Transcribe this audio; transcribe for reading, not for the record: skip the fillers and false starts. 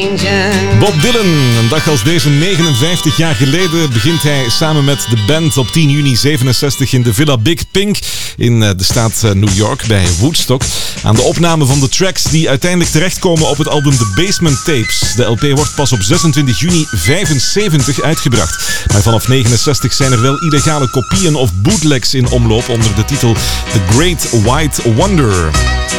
Bob Dylan, een dag als deze 59 jaar geleden begint hij samen met de band op 10 juni 67 in de Villa Big Pink in de staat New York bij Woodstock aan de opname van de tracks die uiteindelijk terechtkomen op het album The Basement Tapes. De LP wordt pas op 26 juni 75 uitgebracht. Maar vanaf 69 zijn er wel illegale kopieën of bootlegs in omloop onder de titel The Great White Wonder.